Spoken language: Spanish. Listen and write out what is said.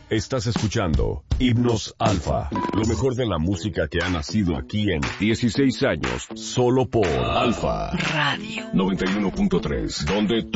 Estás escuchando Himnos Alfa, lo mejor de la música que ha nacido aquí en 16 años, solo por Alfa Radio 91.3, donde